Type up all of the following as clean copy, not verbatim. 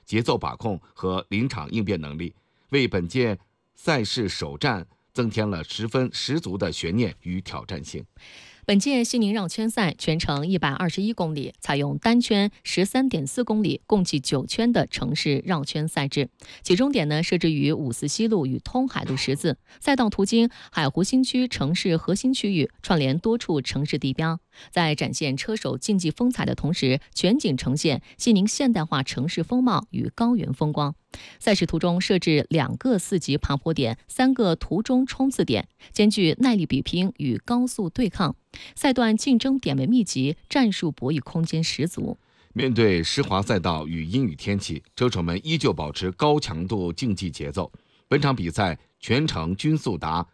节奏把控和临场应变能力，为本届赛事首战增添了十分十足的悬念与挑战性。 本届西宁绕圈赛全程121公里，采用单圈13.4公里，共计9圈的城市绕圈赛制。起终点呢设置于五四西路与通海路十字，赛道途经海湖新区城市核心区域，串联多处城市地标。在展现车手竞技风采的同时，全景呈现西宁现代化城市风貌与高原风光。赛事途中设置2个4级爬坡点、3个途中冲刺点，兼具耐力比拼与高速对抗。赛段竞争点位密集，战术博弈空间十足。 面对湿滑赛道与阴雨天气，车手们依旧保持高强度竞技节奏。本场比赛全程均速达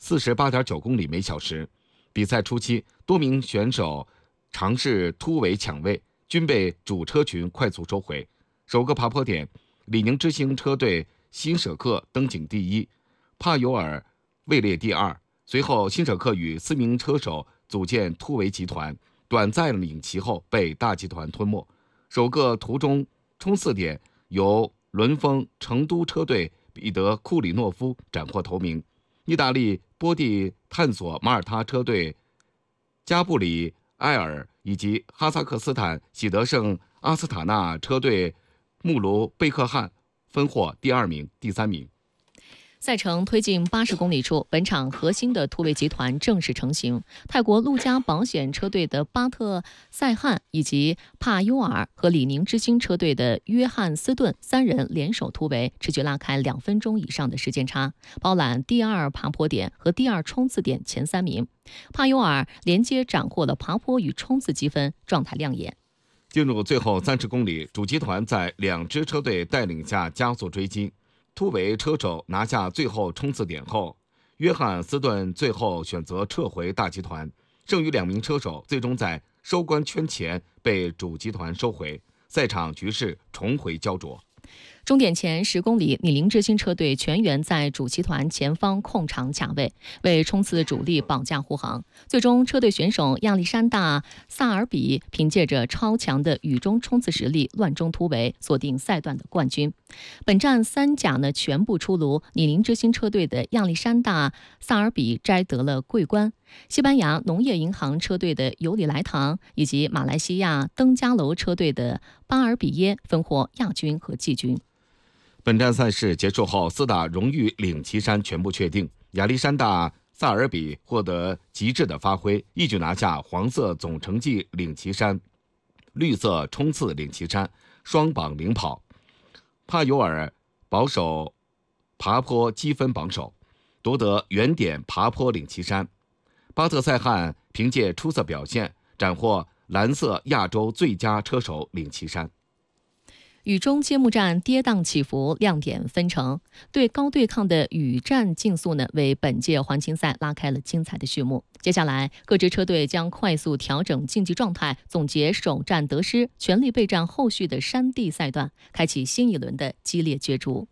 48.9公里每小时。比赛初期，多名选手尝试突围抢位，均被主车群快速收回。首个爬坡点，李宁之星车队辛舍克登顶第一，帕尤尔位列第二。随后，辛舍克与4名车手组建突围集团，短暂领旗后被大集团吞没。首个途中冲刺点由轮风成都车队彼得库里诺夫斩获头名，意大利波地探索马耳他车队加布里埃尔以及哈萨克斯坦喜德盛阿斯塔纳车队穆卢贝克汉分获第2名、第3名。 赛程推进80公里处，本场核心的突围集团正式成型。泰国陆家保险车队的巴特塞汉以及帕尤尔和李宁之星车队的约翰斯顿3人联手突围，持续拉开2分钟以上的时间差，包揽第2爬坡点和第2冲刺点前3名。帕尤尔连接斩获了爬坡与冲刺积分，状态亮眼。 进入最后30公里，主集团在2支车队带领下加速追击。突围车手拿下最后冲刺点后，约翰斯顿最后选择撤回大集团，剩余2名车手最终在收官圈前被主集团收回，赛场局势重回焦灼。 终点前10公里，李宁之星车队全员在主集团前方控场卡位，为冲刺主力保驾护航。最终，车队选手亚历山大·萨尔比凭借着超强的雨中冲刺实力，乱中突围，锁定赛段的冠军。本站3甲呢全部出炉，李宁之星车队的亚历山大·萨尔比摘得了桂冠，西班牙农业银行车队的尤里莱唐以及马来西亚登嘉楼车队的巴尔比耶分获亚军和季军。 本站赛事结束后，4大荣誉领旗衫全部确定，亚历山大·萨尔比获得极致的发挥，一举拿下黄色总成绩领旗衫、绿色冲刺领旗衫，双榜领跑。帕尤尔保守爬坡积分榜首，夺得原点爬坡领旗衫。巴特塞汉凭借出色表现，斩获蓝色亚洲最佳车手领旗衫。 雨中揭幕战跌宕起伏，亮点纷呈，对高对抗的雨战竞速呢，为本届环青赛拉开了精彩的序幕。接下来，各支车队将快速调整竞技状态，总结首战得失，全力备战后续的山地赛段，开启新一轮的激烈角逐。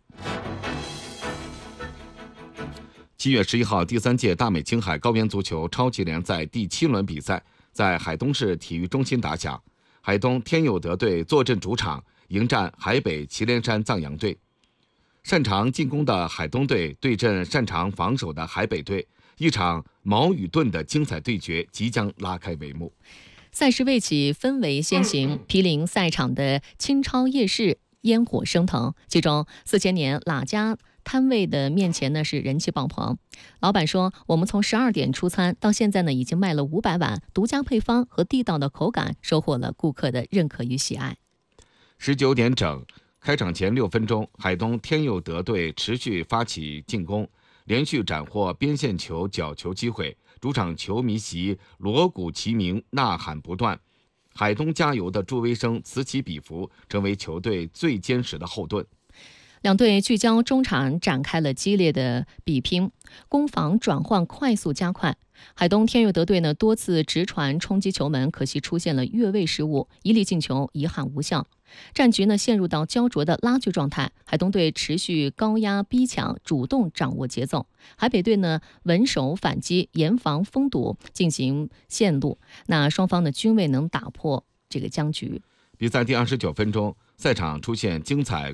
7月11号，第3届大美青海高原足球超级联赛第7轮比赛在海东市体育中心打响，海东天佑德队坐镇主场，迎战海北祁连山藏羊队。擅长进攻的海东队对阵擅长防守的海北队，一场矛与盾的精彩对决即将拉开帷幕。 赛事未起，氛围先行，毗邻赛场的清超夜市烟火升腾，其中4000年喇家摊位的面前呢是人气爆棚。老板说，我们从12点出餐到现在呢，已经卖了500碗，独家配方和地道的口感收获了顾客的认可与喜爱。 19点整，开场前6分钟，海东天佑德队持续发起进攻，连续斩获边线球、角球机会，主场球迷席锣鼓齐鸣，呐喊不断。海东加油的助威声此起彼伏，成为球队最坚实的后盾。 两队聚焦中场，展开了激烈的比拼，攻防转换快速加快。海东天佑德队呢多次直传冲击球门，可惜出现了越位失误，一粒进球遗憾无效。战局呢陷入到焦灼的拉锯状态，海东队持续高压逼抢，主动掌握节奏。海北队呢稳守反击，严防封堵，进行线路。那双方呢均未能打破这个僵局。 比赛第29分钟，赛场出现精彩